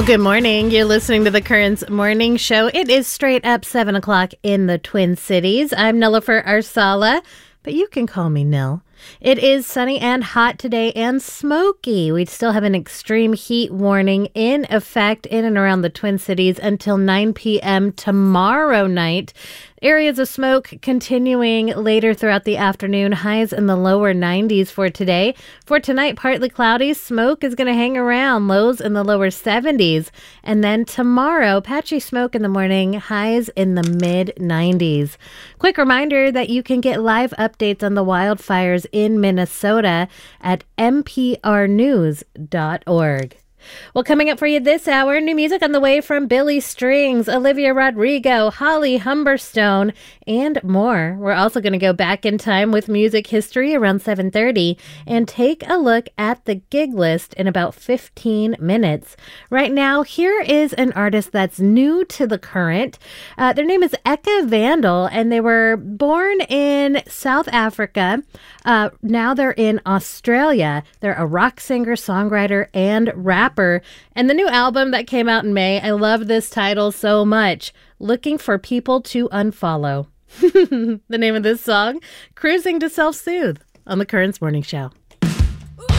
Well, good morning. You're listening to the Currents Morning Show. It is straight up 7 o'clock in the Twin Cities. I'm Nilofer Arsala, but you can call me Nil. It is sunny and hot today and smoky. We still have an extreme heat warning in effect in and around the Twin Cities until 9 p.m. tomorrow night. Areas of smoke continuing later throughout the afternoon. Highs in the lower 90s for today. For tonight, partly cloudy. Smoke is going to hang around. Lows in the lower 70s. And then tomorrow, patchy smoke in the morning. Highs in the mid 90s. Quick reminder that you can get live updates on the wildfires in Minnesota at mprnews.org. Well, coming up for you this hour, new music on the way from Billy Strings, Olivia Rodrigo, Holly Humberstone, and more. We're also going to go back in time with music history around 7:30 and take a look at the gig list in about 15 minutes. Right now, here is an artist that's new to the current. Their name is Eka Vandal, and they were born in South Africa. Now they're in Australia. They're a rock singer, songwriter, and rapper. And the new album that came out in May, I love this title so much. Looking for People to Unfollow. The name of this song, Cruising to Self-Soothe on the Currents Morning Show.